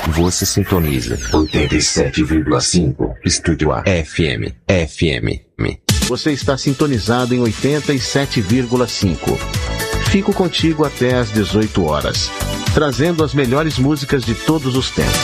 Você sintoniza 87,5 Estúdio A FM. Você está sintonizado em 87,5. Fico contigo até às 18 horas, trazendo as melhores músicas de todos os tempos.